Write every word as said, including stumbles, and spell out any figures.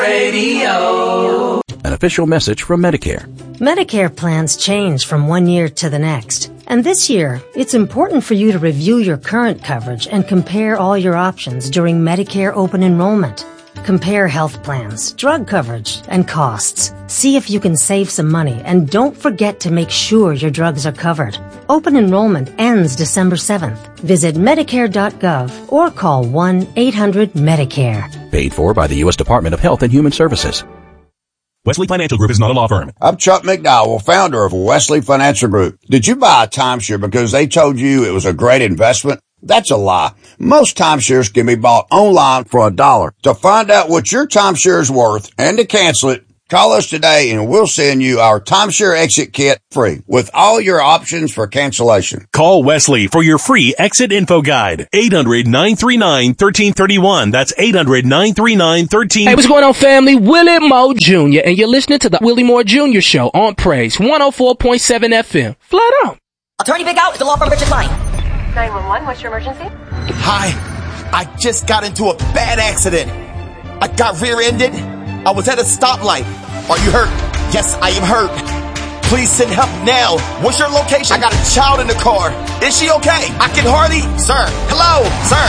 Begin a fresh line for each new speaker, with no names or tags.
Radio.
An official message from Medicare.
Medicare plans change from one year to the next. And this year, it's important for you to review your current coverage and compare all your options during Medicare open enrollment. Compare health plans, drug coverage, and costs. See if you can save some money, and don't forget to make sure your drugs are covered. Open enrollment ends December seventh. Visit Medicare dot gov or call one eight hundred Medicare.
Paid for by the U S Department of Health and Human Services.
Wesley Financial Group is not a law firm.
I'm Chuck McDowell, founder of Wesley Financial Group. Did you buy a timeshare because they told you it was a great investment? That's a lie. Most timeshares can be bought online for a dollar. To find out what your timeshare is worth and to cancel it, call us today and we'll send you our timeshare exit kit free with all your options for cancellation.
Call Wesley for your free exit info guide. eight hundred, nine three nine, one three three one. That's eight hundred, nine three nine, one three.
Hey, what's going on, family? Willie Moore Junior And you're listening to the Willie Moore Junior Show on Praise one oh four point seven F M. Flat out.
Attorney Big Out is the law firm Richard Klein.
nine one one, what's your emergency?
Hi, I just got into a bad accident. I got rear-ended. I was at a stoplight. Are you hurt? Yes, I am hurt. Please send help now. What's your location? I got a child in the car. Is she okay? I can hardly... Sir, hello, sir.